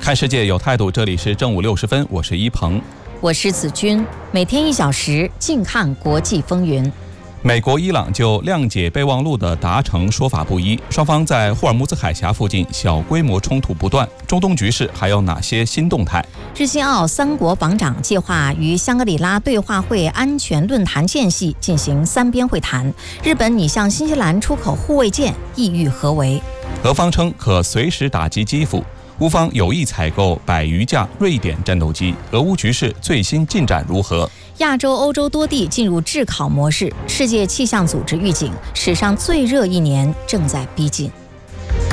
看世界有态度，这里是正午60分，我是一鹏， 我是子君，每天1小时，静看国际风云。 美国、伊朗就谅解备忘录的达成说法不一，双方在霍尔木兹海峡附近小规模冲突不断。中东局势还有哪些新动态？ 日新澳3国防长计划于香格里拉对话会安全论坛间隙进行3边会谈。日本拟向新西兰出口护卫舰，意欲何为？ 俄方称可随时打击基辅，乌方有意采购100余架瑞典战斗机。俄乌局势最新进展如何？ 亚洲、欧洲多地进入炙烤模式。世界气象组织预警，史上最热1年正在逼近。